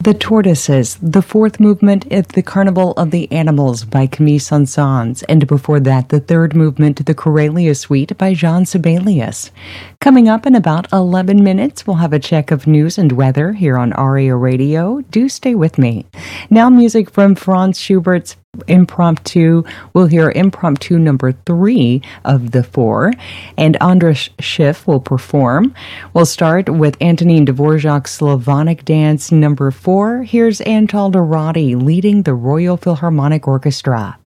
The Tortoises, the fourth movement at the Carnival of the Animals by Camille Saint-Saëns, and before that, the third movement, the Corelia Suite by Jean Sibelius. Coming up in about 11 minutes, we'll have a check of news and weather here on ARIA Radio. Do stay with me. Now music from Franz Schubert's Impromptu. We'll hear Impromptu number 3 of the 4, and Andras Schiff will perform. We'll start with Antonin Dvorak's Slavonic Dance number 4. Here's Antal Dorati leading the Royal Philharmonic Orchestra.